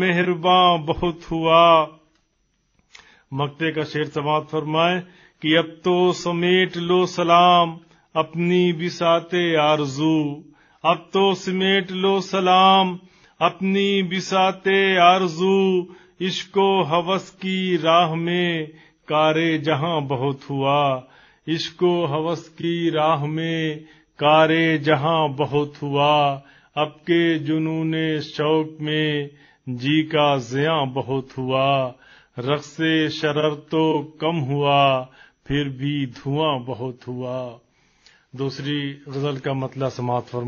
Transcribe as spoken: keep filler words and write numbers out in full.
मेहरबान बहुत हुआ। मक्ते का शेर समाप्त फरमाए कि अब तो समेट लो सलाम अपनी बिसाते आरजू, अब तो समेट लो सलाम अपनी बिसाते आरजू, इश्को हवस की राह में कारे जहां बहुत हुआ, इश्को हवस की राह में कारे जहां बहुत हुआ, अब के जुनूने शौक में जी का ज़िया बहुत हुआ, रक़्से शरर तो कम हुआ फिर भी धुआं बहुत हुआ। दूसरी गजल का मतला समाप्त फरमा